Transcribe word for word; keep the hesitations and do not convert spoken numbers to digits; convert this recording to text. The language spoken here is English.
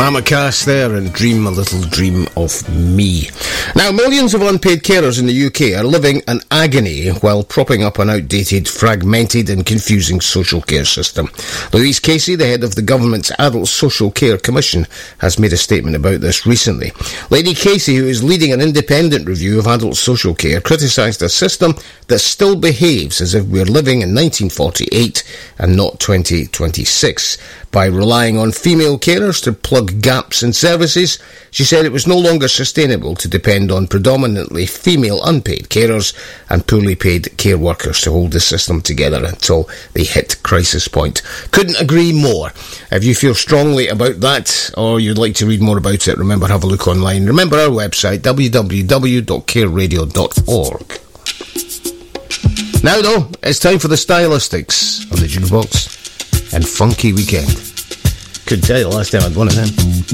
Mama Cass there, and Dream a Little Dream of Me. Now, millions of unpaid carers in the U K are living an agony while propping up an outdated, fragmented and confusing social care system. Louise Casey, the head of the government's Adult Social Care Commission, has made a statement about this recently. Lady Casey, who is leading an independent review of adult social care, criticised a system that still behaves as if we're living in nineteen forty-eight and not twenty twenty-six. By relying on female carers to plug gaps in services, she said it was no longer sustainable to depend on predominantly female unpaid carers and poorly paid care workers to hold the system together until they hit crisis point. Couldn't agree more. If you feel strongly about that, or you'd like to read more about it, remember, have a look online. Remember our website, w w w dot care radio dot org. Now, though, it's time for the Stylistics on the Jukebox and Funky Weekend. Couldn't tell you the last time I'd one of them.